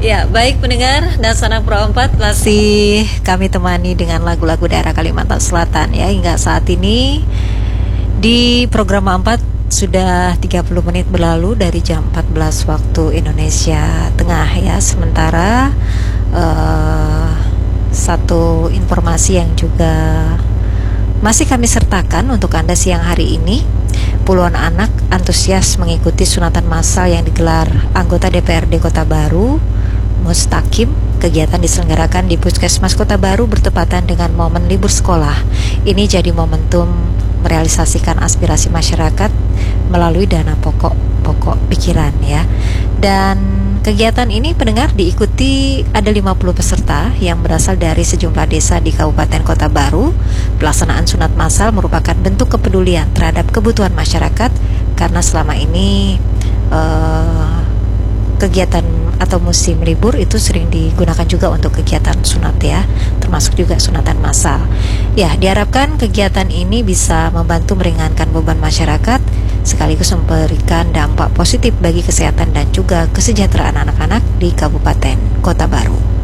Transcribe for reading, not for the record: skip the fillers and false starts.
Ya, baik pendengar dan sanak Pro 4, masih kami temani dengan lagu-lagu daerah Kalimantan Selatan ya. Hingga saat ini di program 4 sudah 30 menit berlalu dari jam 14 waktu Indonesia Tengah ya. Sementara satu informasi yang juga masih kami sertakan untuk Anda siang hari ini. Puluhan anak antusias mengikuti sunatan massal yang digelar anggota DPRD Kota Baru Mustaqim. Kegiatan diselenggarakan di Puskesmas Kota Baru bertepatan dengan momen libur sekolah. Ini jadi momentum merealisasikan aspirasi masyarakat melalui dana pokok pikiran ya. Dan kegiatan ini pendengar diikuti ada 50 peserta yang berasal dari sejumlah desa di Kabupaten Kota Baru. Pelaksanaan sunat massal merupakan bentuk kepedulian terhadap kebutuhan masyarakat karena selama ini kegiatan atau musim libur itu sering digunakan juga untuk kegiatan sunat ya, termasuk juga sunatan massal. Ya, diharapkan kegiatan ini bisa membantu meringankan beban masyarakat sekaligus memberikan dampak positif bagi kesehatan dan juga kesejahteraan anak-anak di Kabupaten Kota Baru.